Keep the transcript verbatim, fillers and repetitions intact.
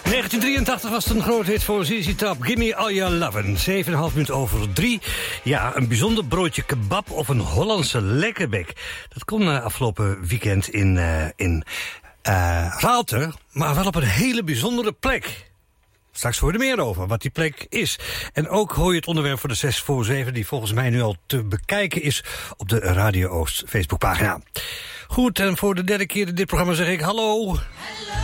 negentien drieëntachtig was het een groot hit voor Z Z Top. Gimme All Your Lovin'. zeven en een half minuut over drie. Ja, een bijzonder broodje kebab of een Hollandse lekkerbek. Dat kon uh, afgelopen weekend in, uh, in uh, Raalte, maar wel op een hele bijzondere plek. Straks hoor je er meer over, wat die plek is. En ook hoor je het onderwerp voor de zes voor zeven... die volgens mij nu al te bekijken is op de Radio Oost Facebookpagina. Goed, en voor de derde keer in dit programma zeg ik hallo. Hallo.